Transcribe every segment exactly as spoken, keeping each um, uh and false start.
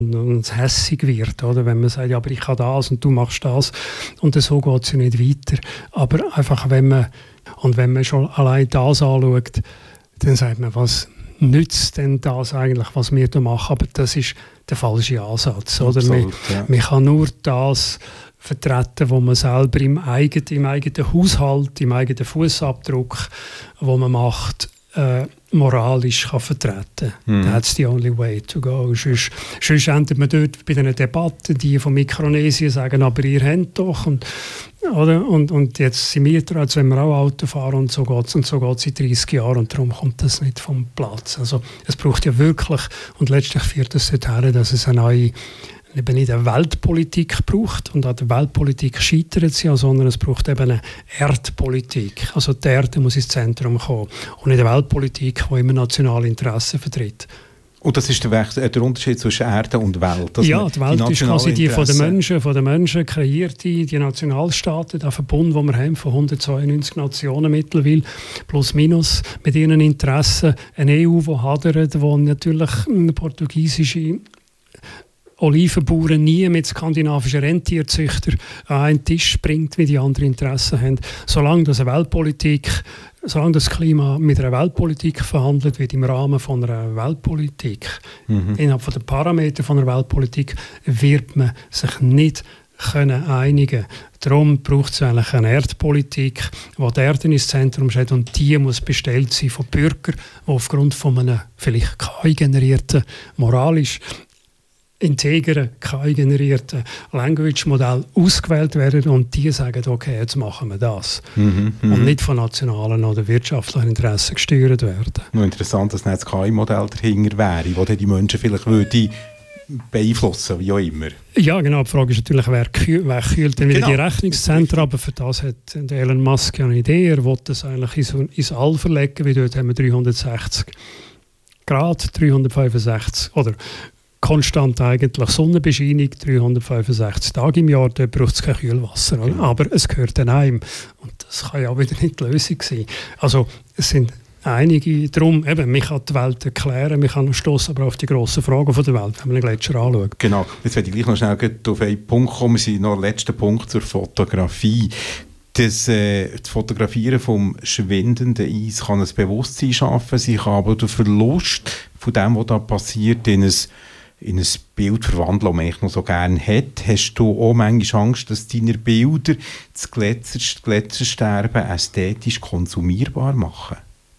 und hässig wird, oder? Wenn man sagt, ja, aber ich kann das und du machst das und so geht es ja nicht weiter. Aber einfach, wenn man, und wenn man schon allein das anschaut, dann sagt man, was nützt denn das eigentlich, was wir da machen? Aber das ist der falsche Ansatz. Oder? Absolut, man, ja. man kann nur das vertreten, was man selber im eigenen, im eigenen Haushalt, im eigenen Fußabdruck, wo man macht, äh, moralisch kann vertreten kann. Mm. That's the only way to go. Sonst, sonst endet man dort bei den Debatten, die von Mikronesien sagen, aber ihr habt doch. Und, oder? Und, und jetzt sind wir dran, jetzt wollen wir auch Auto fahren und so geht es und so geht's seit dreißig Jahren und darum kommt das nicht vom Platz. Also es braucht ja wirklich, und letztlich führt es dahin, dass es eine neue eben nicht eine Weltpolitik braucht und an der Weltpolitik scheitert sie, sondern es braucht eben eine Erdpolitik. Also die Erde muss ins Zentrum kommen und nicht eine Weltpolitik, die immer nationale Interessen vertritt. Und das ist der, Wechsel, der Unterschied zwischen Erde und Welt. Also ja, die Welt die ist quasi die von den Menschen, von den Menschen kreierte, die Nationalstaaten, der Verbund, den wir haben, von hundertzweiundneunzig Nationen mittlerweile, plus minus, mit ihren Interessen. Eine E U, die hadert, wo natürlich eine portugiesische Olivenbauern nie mit skandinavischen Rentierzüchtern an einen Tisch bringt, wie die anderen Interessen haben. Solange das eine Weltpolitik, solange das Klima mit einer Weltpolitik verhandelt wird im Rahmen von einer Weltpolitik, mhm. innerhalb von den Parametern von einer Weltpolitik, wird man sich nicht können einigen. Darum braucht es eigentlich eine Erdpolitik, die die Erde ins Zentrum steht und die muss bestellt sein von Bürgern, die aufgrund von einem vielleicht K I-generierten, moralisch integren, K I-generierten Language-Modell ausgewählt werden und die sagen, okay, jetzt machen wir das. Mhm, und nicht von nationalen oder wirtschaftlichen Interessen gesteuert werden. Nur interessant, dass das K I-Modell dahinter wäre, das die Menschen vielleicht würde beeinflussen, wie auch immer. Ja, genau. Die Frage ist natürlich, wer, kühl, wer kühlt denn wieder genau. die Rechnungszentren, aber für das hat Elon Musk ja eine Idee. Er will das eigentlich ins, ins All verlegen, wie dort haben wir dreihundertsechzig Grad, dreihundertfünfundsechzig, oder konstant eigentlich Sonnenbescheinung, dreihundertfünfundsechzig Tage im Jahr, da braucht es kein Kühlwasser. Genau. Aber es gehört dann einem. Und das kann ja auch wieder nicht die Lösung sein. Also es sind einige, darum, eben, man kann die Welt erklären, man kann stoßen aber auf die grossen Fragen der Welt, wenn man den Gletscher anschaut. Genau, jetzt werde ich gleich noch schnell auf einen Punkt kommen. Wir sind noch der letzte Punkt zur Fotografie. Das, äh, das Fotografieren vom schwindenden Eis kann ein Bewusstsein schaffen, sie kann aber den Verlust von dem, was da passiert, in ein in ein Bild verwandeln, das man eigentlich noch so gerne hat. Hast du auch manchmal Angst, dass deine Bilder das Gletscher, Gletschersterben ästhetisch konsumierbar machen?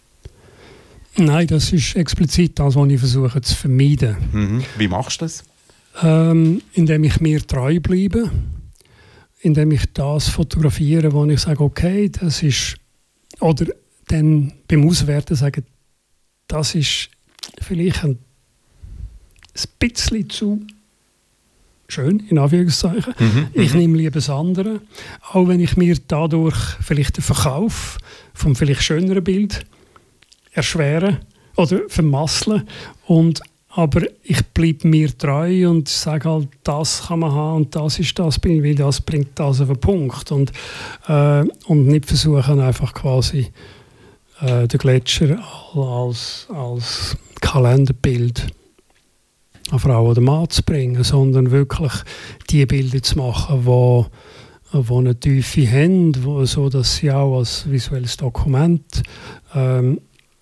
Nein, das ist explizit das, was ich versuche zu vermeiden. Mhm. Wie machst du das? Ähm, indem ich mir treu bleibe, indem ich das fotografiere, wo ich sage, okay, das ist, oder dann beim Auswerten sage, das ist vielleicht ein ein bisschen zu schön, in Anführungszeichen. Mhm, ich nehme lieber das andere, auch wenn ich mir dadurch vielleicht den Verkauf vom vielleicht schöneren Bild erschwere oder vermassle. Und, aber ich bleibe mir treu und sage halt, das kann man haben und das ist das, weil das bringt das auf den Punkt. Und, äh, und nicht versuchen, einfach quasi äh, den Gletscher als, als Kalenderbild eine Frau oder Mann zu bringen, sondern wirklich die Bilder zu machen, die, die eine Tiefe haben, wo, so dass sie auch als visuelles Dokument ähm,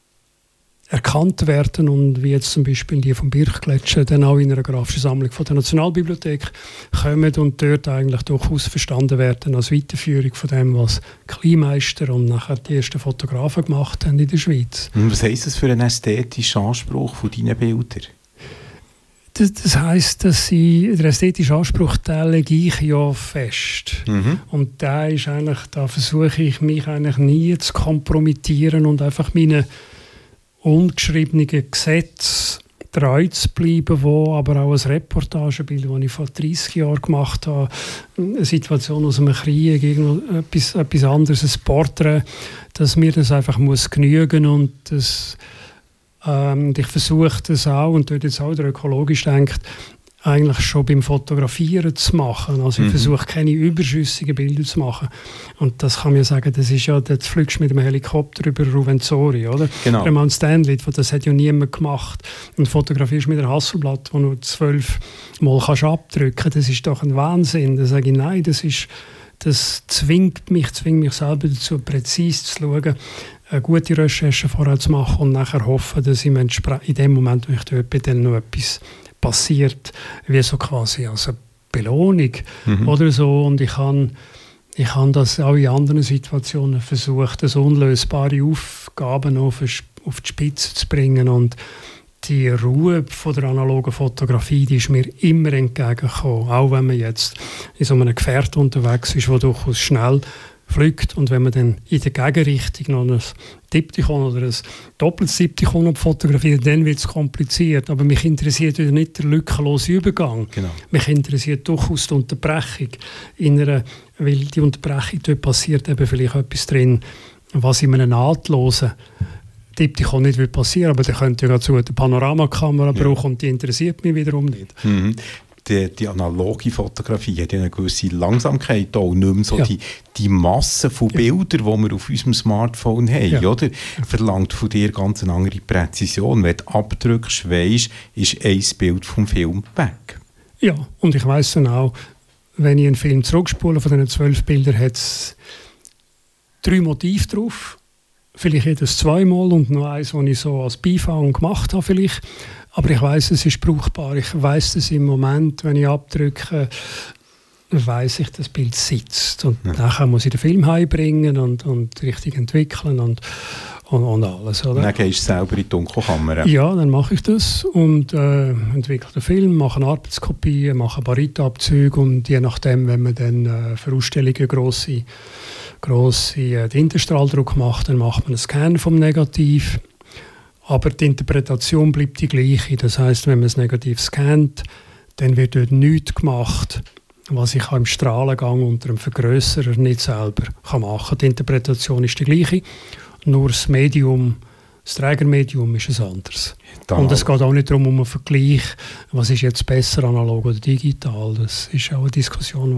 erkannt werden und wie jetzt zum Beispiel die vom Birchgletscher dann auch in einer grafischen Sammlung von der Nationalbibliothek kommen und dort eigentlich durchaus verstanden werden als Weiterführung von dem, was Kleinmeister und nachher die ersten Fotografen gemacht haben in der Schweiz. Und was heisst das für einen ästhetischen Anspruch von deinen Bildern? Das, das heisst, dass ich, der ästhetische Anspruch, den lege ich ja fest. Mhm. Und da ist eigentlich, da versuche ich mich eigentlich nie zu kompromittieren und einfach meine ungeschriebenen Gesetze treu zu bleiben, wo aber auch ein Reportagebild, das ich vor dreissig Jahren gemacht habe, eine Situation aus einem Krieg, etwas, etwas anderes, ein Porträt, dass mir das einfach muss genügen und das Ähm, ich versuche das auch, und dort jetzt auch der ökologisch denkt, eigentlich schon beim Fotografieren zu machen. Also ich mhm. versuche keine überschüssigen Bilder zu machen. Und das kann man sagen, das ist ja, jetzt fliegst du mit dem Helikopter über Ruvenzori, oder? Genau. Raymond Stanley, das hat ja niemand gemacht. Und fotografierst mit einem Hasselblatt, wo du zwölf Mal kannst abdrücken kannst. Das ist doch ein Wahnsinn. Da sage ich, nein, das ist, das zwingt mich, zwingt mich selber dazu, präzise zu schauen, eine gute Recherche vorher zu machen und nachher hoffen, dass im in dem Moment, wo ich dort bin, dann noch etwas passiert, wie so quasi als eine Belohnung mhm. oder so. Und ich habe ich han das auch in anderen Situationen versucht, das unlösbare Aufgaben auf, auf die Spitze zu bringen. Und die Ruhe von der analogen Fotografie, die ist mir immer entgegengekommen. Auch wenn man jetzt in so einem Gefährt unterwegs ist, wo durchaus schnell fliegt, und wenn man dann in der Gegenrichtung noch ein Diptychon oder ein doppeltes Diptychon fotografiert, dann wird es kompliziert. Aber mich interessiert wieder nicht der lückenlose Übergang. Genau. Mich interessiert durchaus die Unterbrechung. In einer, weil die Unterbrechung, dort passiert eben vielleicht etwas drin, was in einem nahtlosen Diptychon nicht wird passieren, aber da könnte ja dazu eine Panoramakamera ja. brauchen, und die interessiert mich wiederum nicht. Mhm. Die, die analoge Fotografie hat ja eine gewisse Langsamkeit auch, nicht mehr so ja. die, die Masse von Bildern, die wir auf unserem Smartphone haben, ja. oder? Verlangt von dir ganz eine andere Präzision. Wenn du abdrückst, weisst, ist ein Bild vom Film weg. Ja, und ich weiss dann auch, wenn ich einen Film zurückspule, von diesen zwölf Bildern, hat es drei Motive drauf, vielleicht jedes zweimal und noch eins, das ich so als Beifang gemacht habe vielleicht. Aber ich weiss, es ist brauchbar. Ich weiss, dass im Moment, wenn ich abdrücke, weiss ich, das Bild sitzt. Und ja. nachher muss ich den Film heimbringen und, und richtig entwickeln und, und, und alles. Oder? Dann gehst du selber in die Dunkelkamera. Ja, dann mache ich das und äh, entwickle den Film, mache eine Arbeitskopie, mache Barritabzüge, und je nachdem, wenn man dann äh, für Ausstellungen grosse, grosse äh, Hinterstrahldruck macht, dann macht man einen Scan vom Negativ. Aber die Interpretation bleibt die gleiche. Das heisst, wenn man das Negativ scannt, dann wird dort nichts gemacht, was ich im Strahlengang unter einem Vergrösserer nicht selber machen kann. Die Interpretation ist die gleiche, nur das Medium, das Trägermedium ist ein anderes. Da Und es geht auch nicht darum, um einen Vergleich, was ist jetzt besser, analog oder digital. Das ist auch eine Diskussion,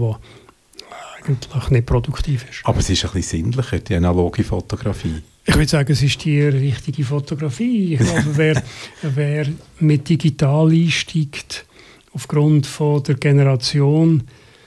die eigentlich nicht produktiv ist. Aber es ist ein bisschen sinnlicher, die analoge Fotografie. Ich würde sagen, es ist die richtige Fotografie. Ich glaube, wer, wer mit digital einsteigt, aufgrund von der Generation,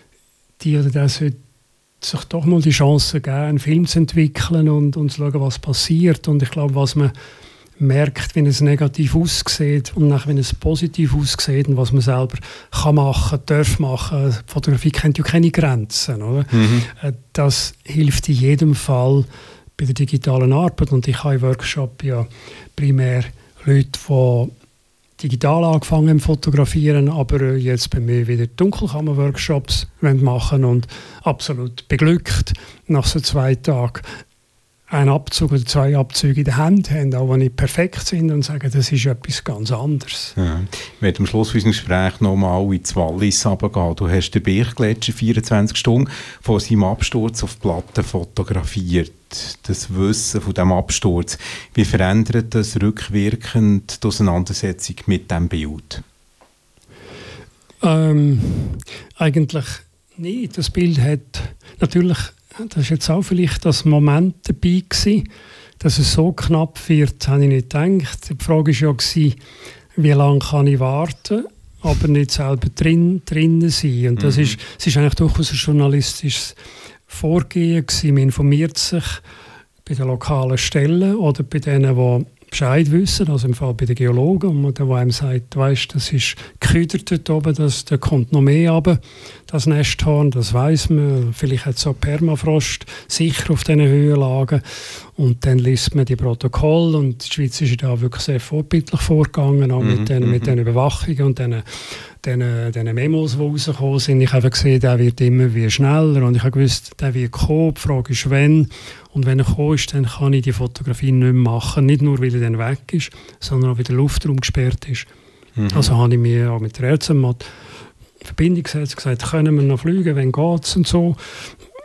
die oder der sollte sich doch mal die Chance geben, einen Film zu entwickeln und, und zu schauen, was passiert. Und ich glaube, was man merkt, wenn es negativ aussieht und nachher, wenn es positiv aussieht und was man selber kann machen, darf machen. Fotografie kennt ja keine Grenzen, oder? Mhm. Das hilft in jedem Fall bei der digitalen Arbeit. Und ich habe im Workshop ja primär Leute, die digital angefangen haben zu fotografieren, aber jetzt bei mir wieder Dunkelkammer-Workshops machen und absolut beglückt nach so zwei Tagen einen Abzug oder zwei Abzüge in der Hand haben, auch wenn nicht perfekt sind, und sagen, das ist etwas ganz anderes. Ja. Ich werde am Schluss unseres Gesprächs nochmal ins Wallis runtergehen. Du hast den Birchgletscher vierundzwanzig Stunden von seinem Absturz auf die Platte fotografiert. Das Wissen von diesem Absturz, wie verändert das rückwirkend die Auseinandersetzung mit diesem Bild? Ähm, eigentlich nicht. Das Bild hat natürlich, das ist jetzt auch vielleicht das Moment dabei gewesen, dass es so knapp wird, habe ich nicht gedacht. Die Frage war ja, wie lange kann ich warten, aber nicht selber drin, drinnen sein. Und das mhm. ist, es ist eigentlich durchaus ein journalistisches Vorgehen gewesen. Man informiert sich bei den lokalen Stellen oder bei denen, die Bescheid wissen, also im Fall bei den Geologen, und der, der einem sagt, weißt, das ist geküdert dort oben, das, da kommt noch mehr runter, das Nesthorn, das weiss man. Vielleicht hat es auch Permafrost, sicher auf diesen Höhenlagen. Und dann liest man die Protokolle, und die Schweiz ist da wirklich sehr vorbildlich vorgegangen, auch mit, mm-hmm. den, mit den Überwachungen und den, den, den Memos, die rausgekommen sind. Ich habe gesehen, der wird immer wie schneller, und ich habe gewusst, der wird kommen. Die Frage ist, wann. Und wenn er gekommen ist, dann kann ich die Fotografie nicht mehr machen. Nicht nur, weil er dann weg ist, sondern auch, weil der Luftraum gesperrt ist. Mhm. Also habe ich mir auch mit der Ärztin in Verbindung gesetzt, gesagt, können wir noch fliegen, wann geht es und so.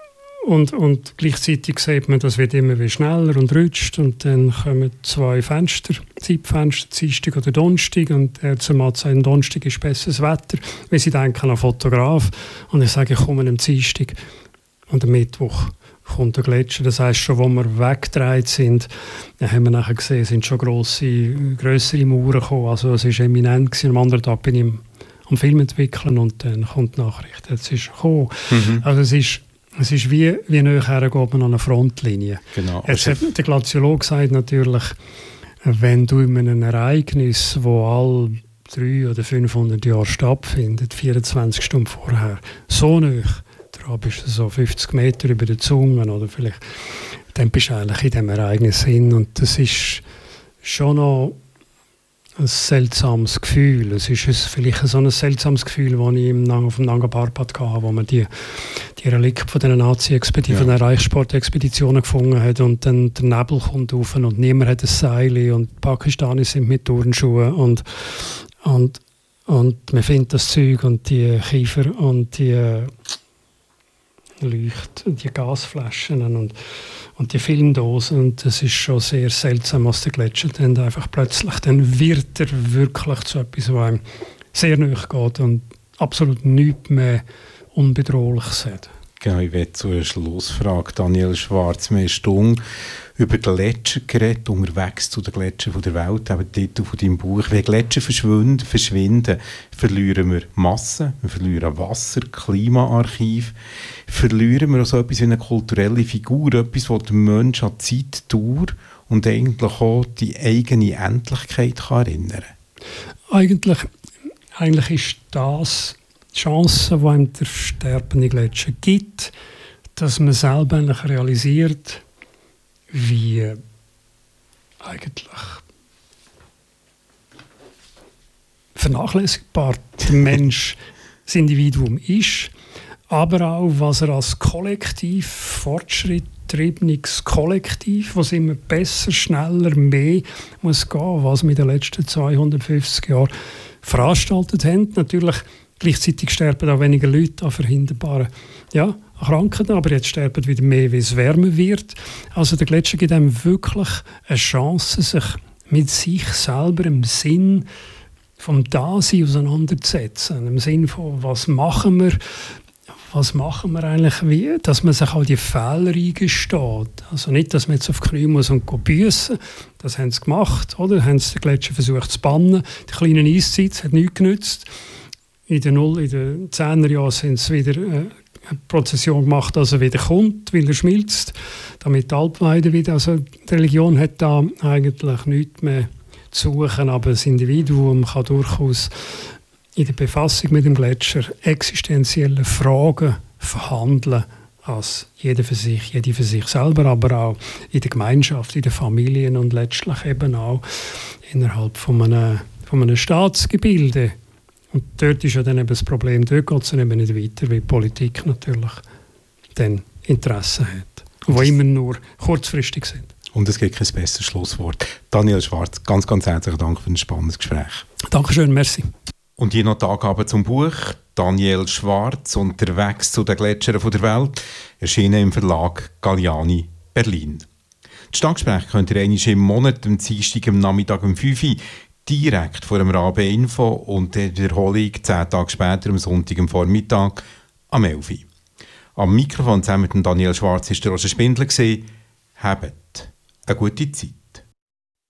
Und, und gleichzeitig sieht man, das wird immer wie schneller und rutscht und dann kommen zwei Fenster, Zeitfenster, Dienstag oder Donnerstag und äh, zumal am Donnerstag ist besseres Wetter, weil sie denken an Fotograf und ich sage, ich komme am Dienstag und am Mittwoch kommt der Gletscher. Das heisst, schon, wo wir weggedreht sind, dann haben wir nachher gesehen, sind schon grosse, grössere Mauern gekommen, also es war eminent gewesen. Am anderen Tag bin ich am, am Film entwickeln und dann kommt die Nachricht, jetzt ist er gekommen. Mhm. Also es ist Es ist wie, wie näher geht man an einer Frontlinie. Genau. Jetzt hat der Glaziolog gesagt natürlich, wenn du in einem Ereignis, das alle dreihundert oder fünfhundert Jahre stattfindet, vierundzwanzig Stunden vorher, so nah dran bist, so fünfzig Meter über der Zunge oder vielleicht, dann bist du eigentlich in diesem Ereignis hin. Und das ist schon noch ein seltsames Gefühl. Es ist vielleicht so ein seltsames Gefühl, das ich im, auf dem Nanga Parbat hatte, wo man die, die Relikte von den Nazi-Expeditionen, ja. von den Reichssportexpeditionen gefunden hat und dann der Nebel kommt rauf und niemand hat ein Seil und die Pakistanis sind mit Turnschuhen und, und, und man findet das Zeug und die Kiefer und die Leucht, die Gasflaschen und Und die Filmdosen, und das ist schon sehr seltsam, was der Gletscher dann einfach plötzlich, dann wird er wirklich zu etwas, was einem sehr nahe geht und absolut nichts mehr Unbedrohliches hat. Genau, ich will zu einer Schlussfrage. Daniel Schwarz, wir haben Stunde über Gletscher geredet, unterwegs zu den Gletschern der Welt, eben der Titel von deinem Buch. Wenn Gletscher verschwinden, verschwinden, verlieren wir Massen, wir verlieren Wasser, Klimaarchiv, verlieren wir auch so etwas wie eine kulturelle Figur, etwas, das der Mensch an Zeit, Dauer und eigentlich auch die eigene Endlichkeit kann erinnern kann. Eigentlich, eigentlich ist das die Chance, die einem der sterbende Gletscher gibt, dass man selber eigentlich realisiert, wie eigentlich vernachlässigbar der Mensch, das Individuum ist, aber auch, was er als Kollektiv, fortschritttriebenes Kollektiv, was immer besser, schneller, mehr muss gehen, was wir in den letzten zweihundertfünfzig Jahren veranstaltet haben. Natürlich gleichzeitig sterben auch weniger Leute an verhinderbaren ja, Krankheiten, aber jetzt sterben wieder mehr, wie es wärmer wird. Also der Gletscher gibt einem wirklich eine Chance, sich mit sich selber im Sinn vom Dasein auseinanderzusetzen. Im Sinn von, was machen wir, was machen wir eigentlich wie, dass man sich auch die Fehler eingesteht. Also nicht, dass man jetzt auf die Knie muss und büssen. Das haben sie gemacht, oder? Haben sie den Gletscher versucht zu bannen. Die kleine Eiszeit hat nichts genützt. In den Null, in den zehner Jahren sind sie wieder äh, eine Prozession gemacht, dass er wieder kommt, weil er schmilzt, damit die Alpweide wieder. Also die Religion hat da eigentlich nichts mehr zu suchen, aber das Individuum kann durchaus in der Befassung mit dem Gletscher existenzielle Fragen verhandeln, als jeder für sich, jede für sich selber, aber auch in der Gemeinschaft, in den Familien und letztlich eben auch innerhalb von einem, von einem Staatsgebilde. Und dort ist ja dann eben das Problem, dort geht es dann eben nicht weiter, weil die Politik natürlich dann Interessen hat, die immer nur kurzfristig sind. Und es gibt kein besseres Schlusswort. Daniel Schwarz, ganz, ganz herzlichen Dank für ein spannendes Gespräch. Dankeschön, merci. Und hier noch die Angaben zum Buch. Daniel Schwarz, «Unterwegs zu den Gletschern der Welt», erschienen im Verlag Galliani, Berlin. Das Stadtgespräch könnt ihr einmal im Monat, am Dienstag am Nachmittag um fünf Uhr, direkt vor dem Rabe Info und der Wiederholung zehn Tage später am Sonntag am Vormittag am elf Uhr. Am Mikrofon zusammen mit Daniel Schwarz war der Roger Spindler. Habt eine gute Zeit.